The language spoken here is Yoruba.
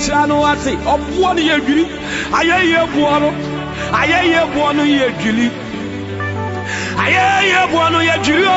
Chano ati obuo no ye dwiri ayeye buo no ye dwiri ayeye buo no ye dwiri